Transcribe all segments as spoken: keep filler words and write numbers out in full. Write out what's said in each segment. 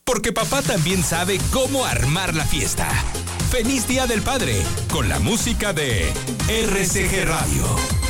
porque papá también sabe cómo armar la fiesta. ¡Feliz Día del Padre! Con la música de R C G Radio.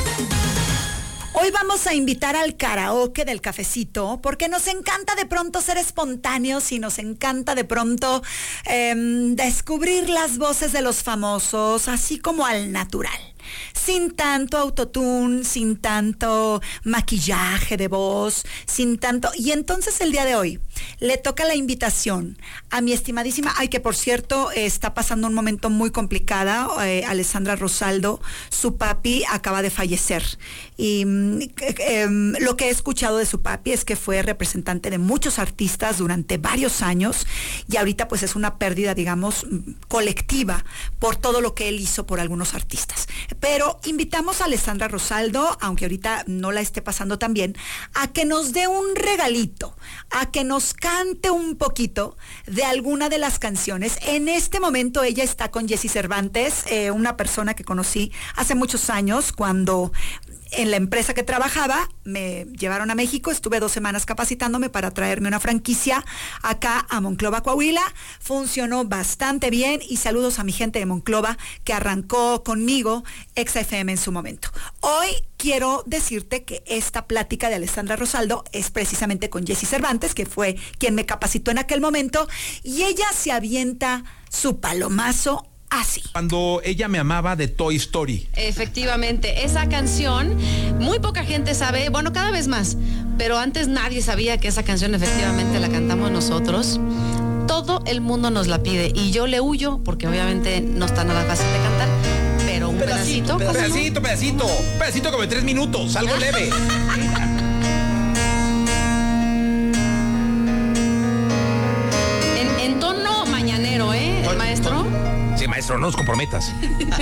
Hoy vamos a invitar al karaoke del cafecito porque nos encanta de pronto ser espontáneos y nos encanta de pronto eh, descubrir las voces de los famosos, así como al natural. Sin tanto autotune, sin tanto maquillaje de voz, sin tanto... Y entonces el día de hoy le toca la invitación a mi estimadísima, ay, que por cierto eh, está pasando un momento muy complicado, eh, Alessandra Rosaldo, su papi acaba de fallecer. Y eh, eh, lo que he escuchado de su papi es que fue representante de muchos artistas durante varios años y ahorita pues es una pérdida, digamos, colectiva por todo lo que él hizo por algunos artistas. Pero invitamos a Alessandra Rosaldo, aunque ahorita no la esté pasando tan bien, a que nos dé un regalito, a que nos cante un poquito de alguna de las canciones. En este momento ella está con Jessy Cervantes, eh, una persona que conocí hace muchos años cuando... En la empresa que trabajaba, me llevaron a México, estuve dos semanas capacitándome para traerme una franquicia acá a Monclova, Coahuila. Funcionó bastante bien y saludos a mi gente de Monclova que arrancó conmigo Exa F M en su momento. Hoy quiero decirte que esta plática de Alessandra Rosaldo es precisamente con Jessy Cervantes, que fue quien me capacitó en aquel momento, y ella se avienta su palomazo así. Cuando ella me amaba de Toy Story. Efectivamente, esa canción, muy poca gente sabe, bueno, cada vez más, pero antes nadie sabía que esa canción efectivamente la cantamos nosotros. Todo el mundo nos la pide y yo le huyo porque obviamente no está nada fácil de cantar, pero un pedacito. Pedacito, pedacito, pedacito, pedacito como de tres minutos, algo leve. en, en tono mañanero, ¿eh, el maestro? Sí, maestro, no nos comprometas.